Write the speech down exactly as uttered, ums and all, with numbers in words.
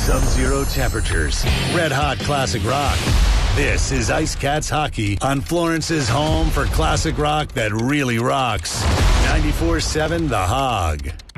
Sub-zero temperatures. Red hot classic rock. This is Ice Cats Hockey on Florence's home for classic rock that really rocks. ninety-four seven The Hog.